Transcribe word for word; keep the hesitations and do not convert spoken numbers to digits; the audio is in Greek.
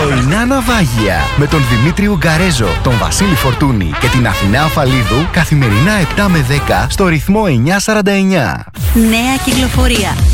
Πρωινά ναυάγια με τον Δημήτρη Ουγκαρέζο, τον Βασίλη Φορτούνη και την Αθηνά Αφαλίδου καθημερινά επτά με δέκα στο ρυθμό εννιακόσια σαράντα εννιά. Νέα κυκλοφορία.